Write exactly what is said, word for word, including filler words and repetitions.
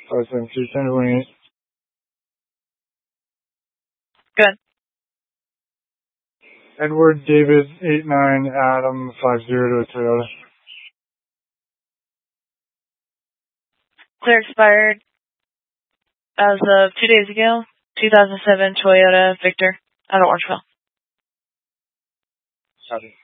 five seven two, ten twenty-eight. Good. Edward David eight nine Adam five zero to a Toyota. Clear expired as of two days ago. two thousand seven Toyota Victor out of Orangeville. Copy.